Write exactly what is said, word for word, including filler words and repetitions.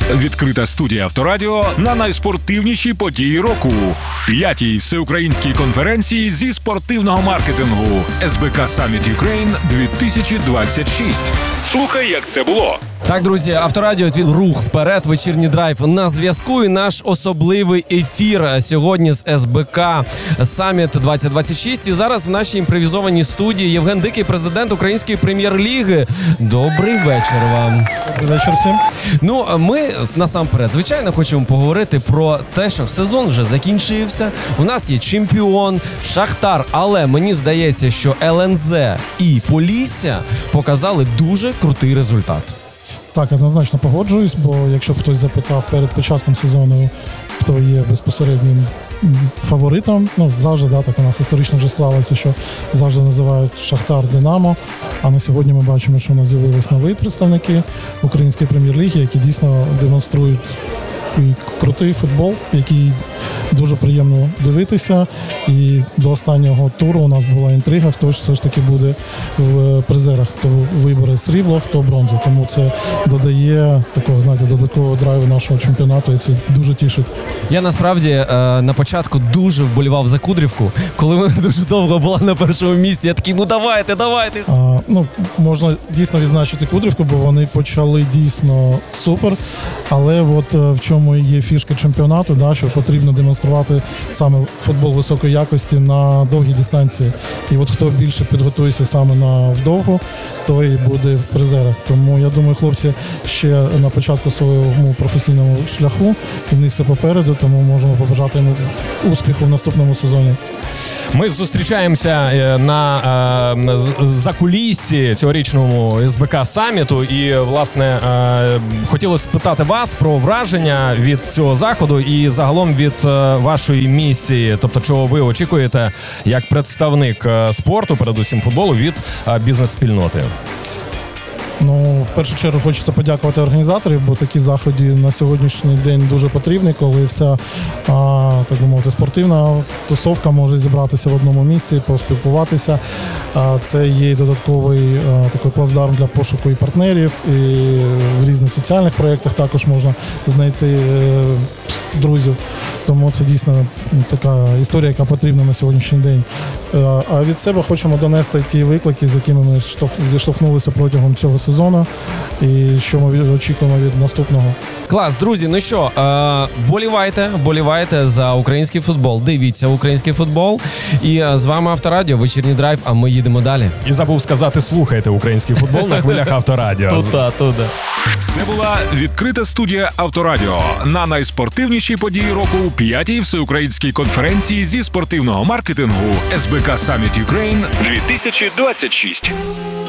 Відкрита студія Авторадіо на найспортивніші події року. П'ятій всеукраїнській конференції зі спортивного маркетингу ес бе ка Summit Ukraine дві тисячі двадцять шість. Слухай, як це було. Так, друзі, Авторадіо, твій рух вперед, вечірній драйв на зв'язку і наш особливий ефір сьогодні з ес бе ка Summit двадцять двадцять шість. І зараз в нашій імпровізованій студії Євген Дикий, президент Української прем'єр-ліги. Добрий вечір вам. Добрий вечір всім. Ну, ми насамперед, звичайно, хочемо поговорити про те, що сезон вже закінчився. У нас є чемпіон, Шахтар, але мені здається, що ел ен зет і Полісся показали дуже крутий результат. Так, однозначно погоджуюсь, бо якщо б хтось запитав перед початком сезону, хто є безпосереднім фаворитом, ну, завжди, да, так у нас історично вже склалося, що завжди називають Шахтар Динамо, а на сьогодні ми бачимо, що у нас з'явились нові представники Української прем'єр-ліги, які дійсно демонструють і крутий футбол, який дуже приємно дивитися. І до останнього туру у нас була інтрига, хто ж все ж таки буде в призерах, хто вибере срібло, хто бронзу. Тому це додає такого, знаєте, додаткового драйву нашого чемпіонату, і це дуже тішить. Я насправді на початку дуже вболівав за Кудрівку, коли вона дуже довго була на першому місці. Я такий, ну давайте, давайте. А, ну, можна дійсно відзначити Кудрівку, бо вони почали дійсно супер. Але от в чому є фішка чемпіонату, да, що потрібно демонструвати саме футбол високої якості на довгій дистанції. І от хто більше підготується саме на вдовгу, той буде в призерах. Тому я думаю, хлопці ще на початку свого професійного шляху, і в них все попереду, тому можемо побажати їм успіху в наступному сезоні. Ми зустрічаємося на закуліссі цьогорічному ес бе ка саміту і, власне, хотілося спитати вас про враження від цього заходу і загалом від вашої місії, тобто чого ви очікуєте як представник спорту, передусім футболу, від бізнес-спільноти. Ну, в першу чергу хочеться подякувати організаторів, бо такі заходи на сьогоднішній день дуже потрібні, коли вся, а, так би мовити, спортивна тусовка може зібратися в одному місці, поспілкуватися. А, це є додатковий а, такий плацдарм для пошуку і партнерів, і в різних соціальних проєктах також можна знайти е, друзів. Тому це дійсно така історія, яка потрібна на сьогоднішній день. А від себе хочемо донести ті виклики, з якими ми зіштовхнулися протягом цього сезону, і що ми очікуємо від наступного. Клас, друзі, ну що, е, болівайте, болівайте за український футбол, дивіться український футбол. І е, з вами Авторадіо, вечірній драйв, а ми їдемо далі. І забув сказати, слухайте український футбол на хвилях Авторадіо. Туда, туда. Це була відкрита студія Авторадіо на найспортивніші події року у п'ятій всеукраїнській конференції зі спортивного маркетингу ес бе ка Summit Ukraine дві тисячі двадцять шість.